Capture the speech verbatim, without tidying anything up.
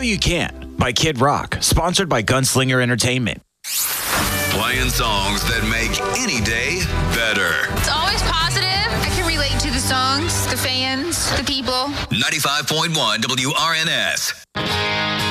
You Can by Kid Rock, sponsored by Gunslinger Entertainment. Playing songs that make any day better. It's always positive. I can relate to the songs, the fans, the people. ninety-five point one W R N S.